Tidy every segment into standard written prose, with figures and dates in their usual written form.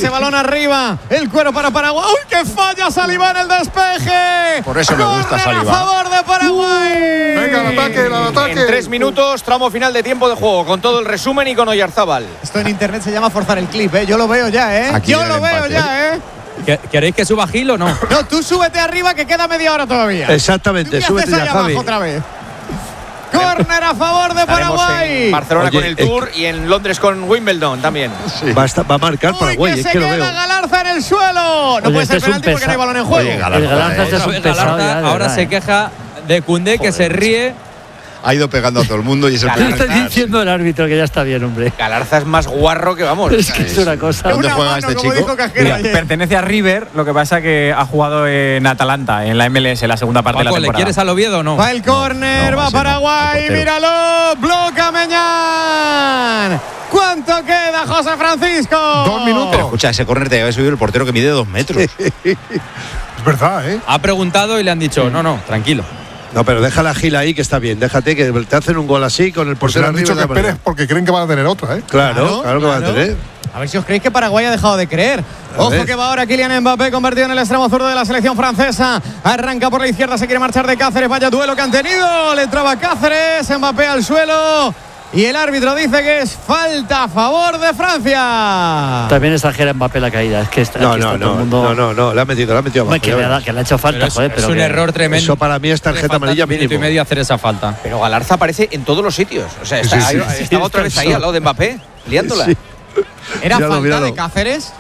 Este balón arriba. El cuero para Paraguay. ¡Uy, que falla Salivá en el despeje! Por eso me gusta Salivá. A favor de Paraguay. Venga, el ataque. En 3 minutos, tramo final de tiempo de juego, con todo el resumen y con Oyarzábal. Esto en internet se llama forzar el clip, ¿eh? Yo lo veo ya, ¿eh? Aquí Yo el lo veo empate. ya, ¿eh? ¿Queréis que suba Gil o no? No, tú súbete arriba que queda media hora todavía. Exactamente, ¿Tú qué súbete haces ya, allá Javi. abajo otra vez? Córner a favor de Estaremos Paraguay. en Barcelona Oye, con el Tour y en Londres con Wimbledon también. Va a marcar Paraguay, Uy, es se que lo queda veo. Galarza en el suelo. No Oye, puede ser este es un penalti porque no hay balón en juego. Oye, El Galarza este es un pesado Galarza ya, de ahora verdad, se queja de Koundé, que se ríe. Ha ido pegando a todo el mundo y es el ¿Qué primer está diciendo el árbitro que ya está bien, hombre? Galarza es más guarro que vamos. Es que es una cosa. ¿Dónde Una juega mano, este como chico? dijo Cajera ayer. Pertenece a River, lo que pasa que ha jugado en Atalanta, en la MLS, la segunda parte de la Paco, ¿le temporada. quieres al Oviedo o no? Va el córner, No, va ese no, Paraguay, al portero. míralo, bloca Meñán. ¿Cuánto queda, José Francisco? 2 minutos. Pero escucha, ese córner te había subido el portero que mide 2 metros. Es verdad, ¿eh? Ha preguntado y le han dicho, no, tranquilo. No, pero déjala a Gil ahí, que está bien. Déjate que te hacen un gol así con el Pues se le portero han dicho arriba. que esperes porque creen que van a tener otra, ¿eh? Claro que va a tener. A ver si os creéis que Paraguay ha dejado de creer. Ojo ver. que va ahora Kylian Mbappé, convertido en el extremo zurdo de la selección francesa. Arranca por la izquierda, se quiere marchar de Cáceres. Vaya duelo que han tenido. Le entraba Cáceres, Mbappé al suelo. Y el árbitro dice que es falta a favor de Francia. También exagera Mbappé la caída. Es que está, No, aquí está no, todo el mundo. no, le ha metido Hombre, abajo. que, ya le verás. ha hecho falta, joder. Es Pero un que- error tremendo. Eso para mí es tarjeta Le falta amarilla un minuto mínimo. y medio hacer esa falta. Pero Galarza aparece en todos los sitios. O sea, está, Sí, sí, está sí, otra vez está ahí solo. al lado de Mbappé, liándola. Sí. ¿Era Míralo, falta míralo. de Cáceres?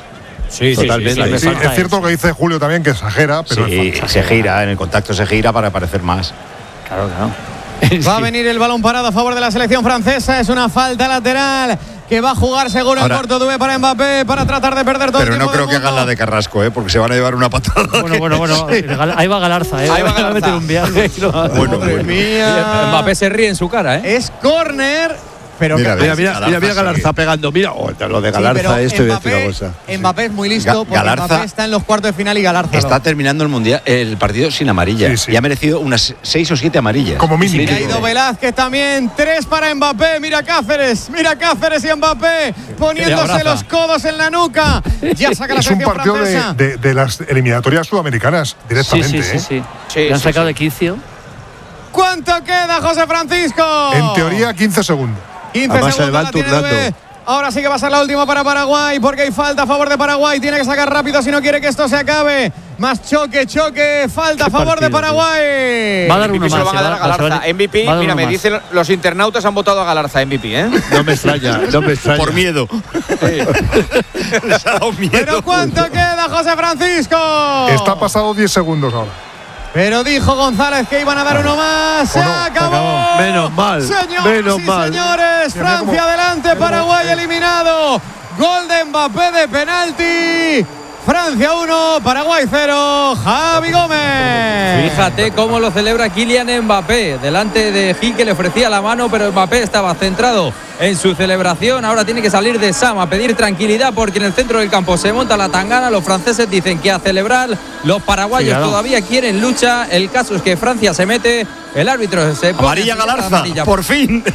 Sí, Totalmente. Sí, es cierto lo que dice Julio también, que exagera, pero Sí, es falta. se gira, en el contacto se gira para parecer más. Claro. Va a venir el balón parado a favor de la selección francesa. Es una falta lateral que va a jugar seguro Ahora- en corto Dubé para Mbappé para tratar de perder todo Pero el no tiempo creo del que hagan mundo. la de Carrasco, porque se van a llevar una patada. Bueno. Ahí va Galarza, Ahí va Va a Galarza. meter un viaje. Bueno, Madre bueno. mía. Mbappé se ríe en su cara, ¿eh? Es córner, pero Mira, que- Mira Galarza pegando. Mira, lo de Sí, Galarza, pero esto voy a decir una cosa. Mbappé es muy listo porque Galarza Mbappé está en los cuartos de final y Galarza Está no. terminando el mundial, el partido sin amarilla. Sí, sí. Y ha merecido unas 6 o 7 amarillas. Como mínimo. Y ha ido Velázquez también, 3 para Mbappé, mira Cáceres y Mbappé poniéndose abraza. los codos en la nuca. Ya saca la Es un selección partido francesa. de las eliminatorias sudamericanas, directamente, ¿eh? Sí. Sí, Le han sí, sacado sí. de quicio. ¿Cuánto queda, José Francisco? En teoría, 15 segundos. 15 Además, se segundos va la tiene turnando. Dubé. Ahora sí que va a ser la última para Paraguay porque hay falta a favor de Paraguay. Tiene que sacar rápido si no quiere que esto se acabe. Más choque. Falta a favor de partido, Paraguay. Va a dar uno MVP se lo más. van a dar a Galarza. MVP, va a dar mira, uno me más. dicen los internautas han votado a Galarza MVP, ¿eh? No me extraña. Por miedo. Les ha dado miedo. Pero ¿cuánto queda, José Francisco? Está pasado 10 segundos ahora. Pero dijo González que iban a dar uno más. Se ¿O no? acabó. Menos mal. Señoras Menos y mal. señores, Mira Francia cómo- adelante, Paraguay eliminado. Gol de Mbappé de penalti. Francia 1, Paraguay 0. Javi Gómez. Fíjate cómo lo celebra Kylian Mbappé. Delante de Gil, que le ofrecía la mano, pero Mbappé estaba centrado en su celebración. Ahora tiene que salir de Sam a pedir tranquilidad porque en el centro del campo se monta la tangana. Los franceses dicen que a celebrar. Los paraguayos Sí, claro. todavía quieren lucha. El caso es que Francia se mete. El árbitro se pone Amarilla Galarza, amarilla. por fin.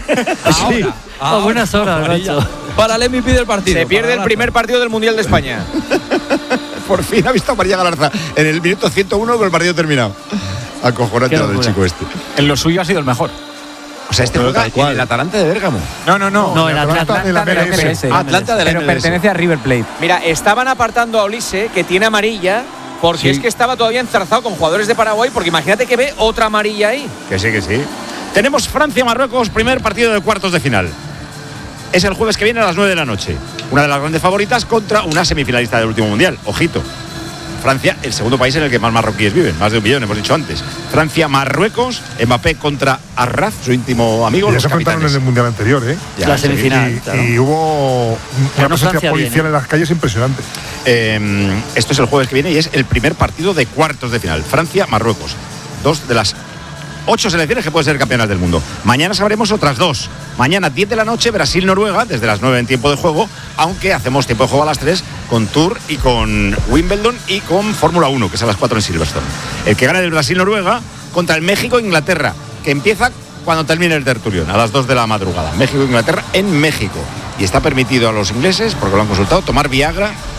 A buenas horas, amarilla macho. para el MVP del partido. Se pierde para el Galarza. primer partido del Mundial de España. Por fin ha visto a María Galarza en el minuto 101 con el partido terminado. Acojonante Qué lo del locura. chico este. En lo suyo ha sido el mejor. O sea, este Pero juega tal cual. en el Atalanta de Bérgamo. No, el Atlanta de la MLS. Atlanta de la Pero MLS. pertenece a River Plate. Mira, estaban apartando a Olise, que tiene amarilla, porque Sí. es que estaba todavía enzarzado con jugadores de Paraguay, porque imagínate que ve otra amarilla ahí. Que sí, que sí. Tenemos Francia-Marruecos, primer partido de cuartos de final. Es el jueves que viene a las 9 de la noche. Una de las grandes favoritas contra una semifinalista del último mundial. Ojito. Francia, el segundo país en el que más marroquíes viven, más de 1 millón, hemos dicho antes. Francia-Marruecos, Mbappé contra Arraz, su íntimo amigo. Ya Los se enfrentaron en capitanes. el Mundial anterior, ¿eh? Ya, La sí. semifinal. Y, claro. y hubo Pero una no presencia Francia policial bien, en las calles impresionante. Esto es el jueves que viene y es el primer partido de cuartos de final. Francia-Marruecos. 2 de las 8 selecciones que pueden ser campeonas del mundo. Mañana sabremos otras 2. Mañana 10 de la noche Brasil-Noruega, desde las 9 en tiempo de juego, aunque hacemos tiempo de juego a las 3 con Tour y con Wimbledon y con Fórmula 1, que es a las 4 en Silverstone. El que gane del Brasil-Noruega contra el México-Inglaterra, que empieza cuando termine el tertulión, a las 2 de la madrugada. México-Inglaterra en México. Y está permitido a los ingleses, porque lo han consultado, tomar Viagra